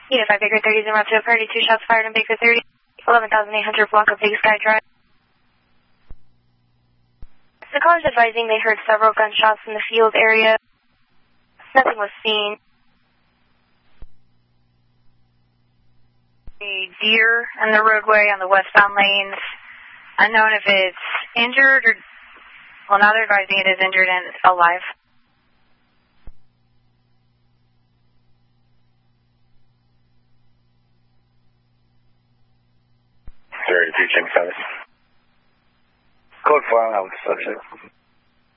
Unit 5 Baker 30 Zero 2 Party, 2 shots fired on Baker 30, 11,800 block of Big Sky Drive. The caller's advising they heard several gunshots in the field area. Nothing was seen. A deer on the roadway on the westbound lanes. Unknown if it's injured or, well, now they're advising it is injured and alive. Code 4, I'm out with the subject.